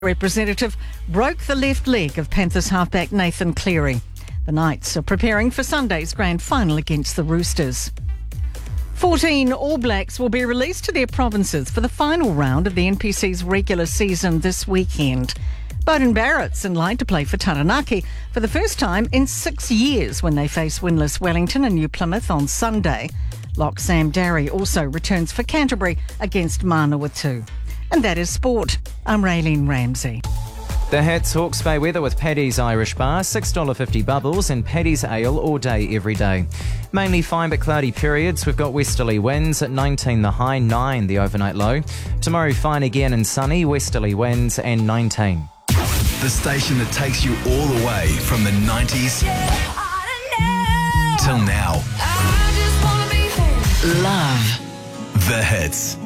representative broke the left leg of Panthers halfback Nathan Cleary. The Knights are preparing for Sunday's grand final against the Roosters. 14 All Blacks will be released to their provinces for the final round of the NPC's regular season this weekend. Beauden Barrett's in line to play for Taranaki for the first time in 6 years when they face winless Wellington and New Plymouth on Sunday. Lock Sam Darry also returns for Canterbury against Manawatu. And that is sport. I'm Raylene Ramsey. The Hits Hawke's Bay weather with Paddy's Irish Bar, $6.50 bubbles and Paddy's Ale all day, every day. Mainly fine but cloudy periods. We've got westerly winds at 19 the high, 9 the overnight low. Tomorrow fine again and sunny, westerly winds and 19. The station that takes you all the way from the 90s till now. Love The Hits.